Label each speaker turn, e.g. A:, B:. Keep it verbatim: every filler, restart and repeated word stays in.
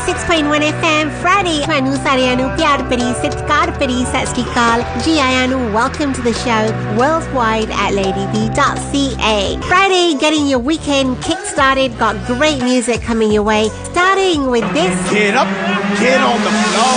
A: six point one F M Friday ਤੁਹਾਨੂੰ ਸਾਰਿਆਂ ਨੂੰ ਪਿਆਰ ਭਰੀ ਸਤਿਕਾਰ ਭਰੀ ਸਤਿ ਸ਼੍ਰੀ ਅਕਾਲ ਜੀ ਆਇਆਂ ਨੂੰ welcome to the show worldwide at lady b dot c a. Friday, getting your weekend kick-started, got great music coming your way, starting with this.
B: Get up, get on the floor.